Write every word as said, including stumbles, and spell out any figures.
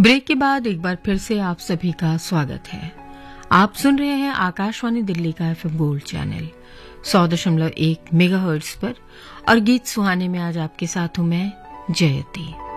Break के बाद एक बार फिर से आप सभी का स्वागत है। आप सुन रहे हैं आकाशवाणी दिल्ली का एफएम गोल्ड चैनल सौ दशमलव एक मेगाहर्ट्ज पर और गीत सुहाने में आज आपके साथ हूं मैं जयती।